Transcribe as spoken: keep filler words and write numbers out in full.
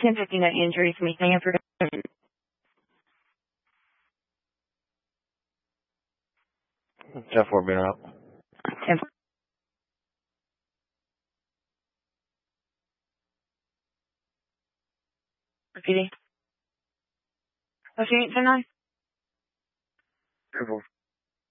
ten fifty-nine injuries, making for ten four being out. ten. Repeating. Okay, ten nine. ten four.